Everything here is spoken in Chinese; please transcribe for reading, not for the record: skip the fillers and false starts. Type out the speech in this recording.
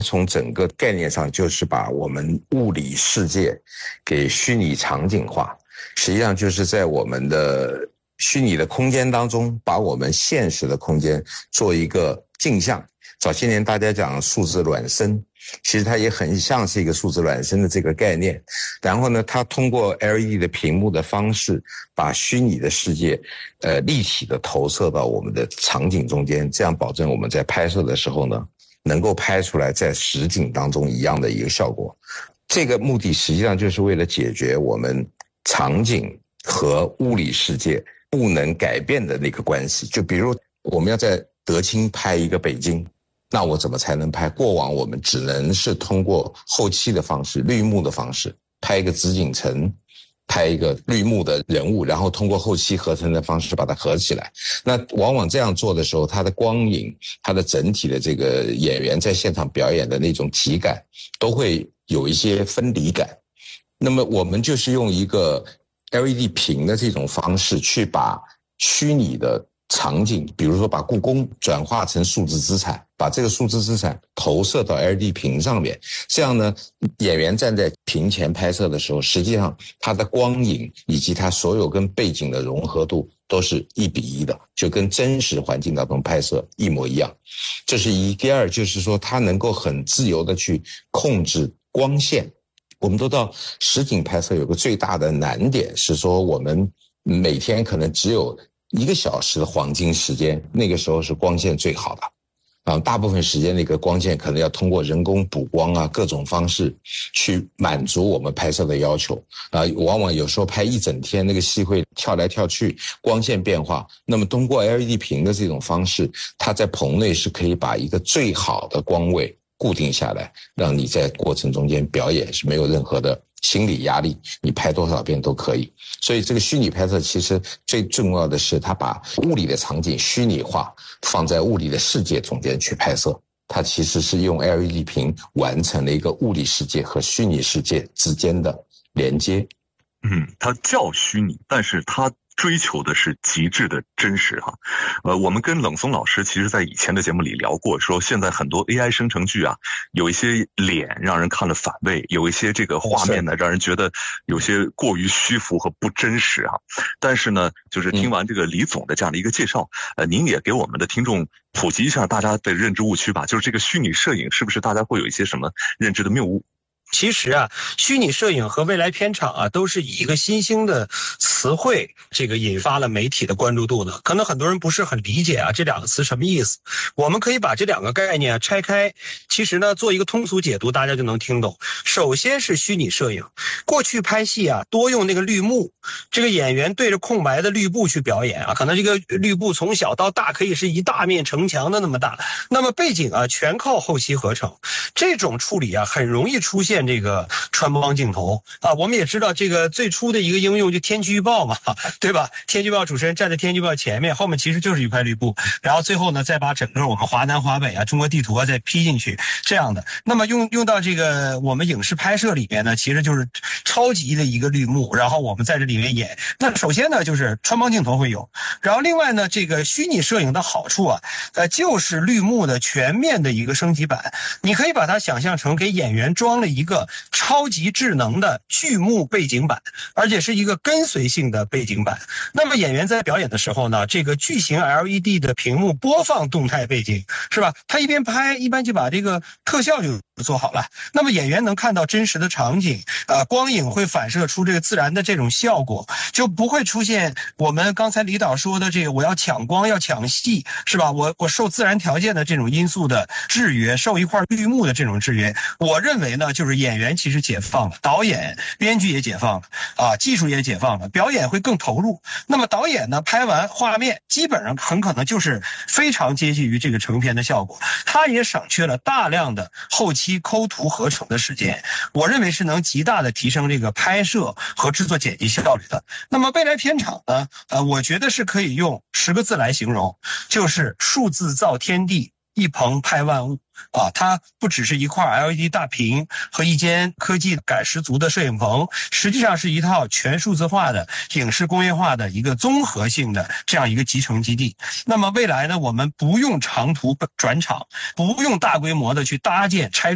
从整个概念上就是把我们物理世界给虚拟场景化，实际上就是在我们的虚拟的空间当中，把我们现实的空间做一个镜像。早些年大家讲数字孪生，其实它也很像是一个数字孪生的这个概念。然后呢，它通过 LED 的屏幕的方式，把虚拟的世界立体的投射到我们的场景中间，这样保证我们在拍摄的时候呢，能够拍出来在实景当中一样的一个效果。这个目的实际上就是为了解决我们场景和物理世界不能改变的那个关系。就比如我们要在德清拍一个北京，那我怎么才能拍？过往我们只能是通过后期的方式，绿幕的方式，拍一个紫禁城，拍一个绿幕的人物，然后通过后期合成的方式把它合起来。那往往这样做的时候，它的光影，它的整体的这个演员在现场表演的那种体感，都会有一些分离感。那么我们就是用一个 LED 屏的这种方式，去把虚拟的场景，比如说把故宫转化成数字资产，把这个数字资产投射到 LED 屏上面，这样呢，演员站在屏前拍摄的时候，实际上它的光影以及它所有跟背景的融合度都是1:1的，就跟真实环境当中拍摄一模一样。这是一。第二就是说，它能够很自由的去控制光线。我们都知道实景拍摄有个最大的难点是说，我们每天可能只有1个小时的黄金时间，那个时候是光线最好的。大部分时间那个光线可能要通过人工补光啊，各种方式去满足我们拍摄的要求。往往有时候拍一整天，那个戏会跳来跳去，光线变化。那么通过 LED 屏的这种方式，它在棚内是可以把一个最好的光位固定下来，让你在过程中间表演是没有任何的心理压力，你拍多少遍都可以。所以这个虚拟拍摄其实最重要的是，它把物理的场景虚拟化，放在物理的世界中间去拍摄。它其实是用 LED 屏完成了一个物理世界和虚拟世界之间的连接。 它叫虚拟，但是它追求的是极致的真实哈。我们跟冷松老师其实在以前的节目里聊过，说现在很多 AI 生成剧啊，有一些脸让人看了反胃，有一些这个画面呢让人觉得有些过于虚浮和不真实啊。但是呢，就是听完这个李总的这样的一个介绍，您也给我们的听众普及一下大家的认知误区吧，就是这个虚拟摄影是不是大家会有一些什么认知的谬误？ 其实啊，虚拟摄影和未来片场啊，都是以一个新兴的词汇，这个引发了媒体的关注度的。可能很多人不是很理解啊，这两个词什么意思？我们可以把这两个概念拆开，其实呢，做一个通俗解读，大家就能听懂。首先是虚拟摄影，过去拍戏啊，多用那个绿幕，这个演员对着空白的绿布去表演啊，可能这个绿布从小到大可以是一大面城墙的那么大，那么背景啊，全靠后期合成。这种处理啊，很容易出现这个穿帮镜头啊。我们也知道这个最初的一个应用就天气预报嘛，对吧？天气预报主持人站在天气预报前面，后面其实就是一块绿布，然后最后呢再把整个我们华南华北啊中国地图啊再批进去，这样的。那么用到这个我们影视拍摄里面呢，其实就是超级的一个绿幕，然后我们在这里面演。那首先呢就是穿帮镜头会有，然后另外呢这个虚拟摄影的好处啊，就是绿幕的全面的一个升级版。你可以把它想象成给演员装了一个超级智能的巨幕背景板，而且是一个跟随性的背景板。那么演员在表演的时候呢，这个巨型 LED 的屏幕播放动态背景，是吧？他一边拍一般就把这个特效就做好了。那么演员能看到真实的场景，光影会反射出这个自然的这种效果，就不会出现我们刚才李导说的这个我要抢光要抢戏，是吧？我受自然条件的这种因素的制约，受一块绿幕的这种制约。我认为呢，就是演员其实解放了，导演编剧也解放了啊，技术也解放了，表演会更投入。那么导演呢，拍完画面基本上很可能就是非常接近于这个成片的效果，他也省去了大量的后期抠图合成的时间，我认为是能极大的提升这个拍摄和制作剪辑效率的。那么未来片场呢，我觉得是可以用10个字来形容，就是数字造天地，一棚拍万物。它不只是一块 LED 大屏和一间科技感十足的摄影棚，实际上是一套全数字化的影视工业化的一个综合性的这样一个集成基地。那么未来呢，我们不用长途转场，不用大规模的去搭建拆